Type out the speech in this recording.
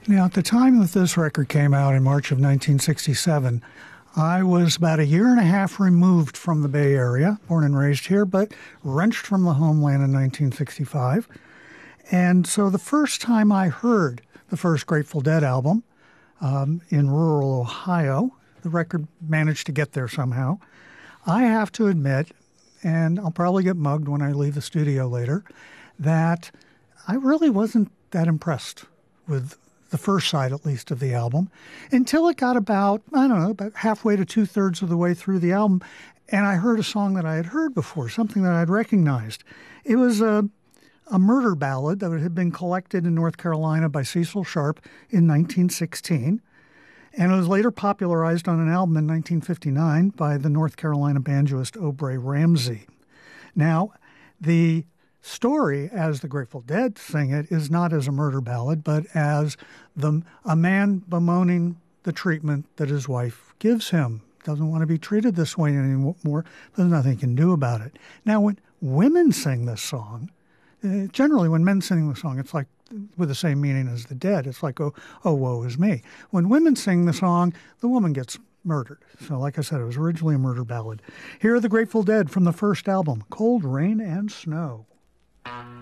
Now, at the time that this record came out in March of 1967, I was about a year and a half removed from the Bay Area, born and raised here, but wrenched from the homeland in 1965. And so the first time I heard the first Grateful Dead album in rural Ohio, the record managed to get there somehow, I have to admit, and I'll probably get mugged when I leave the studio later, that I really wasn't that impressed with the first side, at least, of the album, until it got about halfway to two-thirds of the way through the album, and I heard a song that I had heard before, something that I'd recognized. It was a murder ballad that had been collected in North Carolina by Cecil Sharp in 1916, and it was later popularized on an album in 1959 by the North Carolina banjoist Aubrey Ramsey. Now, the story, as the Grateful Dead sing it, is not as a murder ballad, but as a man bemoaning the treatment that his wife gives him. Doesn't want to be treated this way anymore, but there's nothing he can do about it. Now, when women sing this song, generally when men sing the song, it's like with the same meaning as the Dead. It's like, oh, woe is me. When women sing the song, the woman gets murdered. So like I said, it was originally a murder ballad. Here are the Grateful Dead from the first album, Cold Rain and Snow. Thank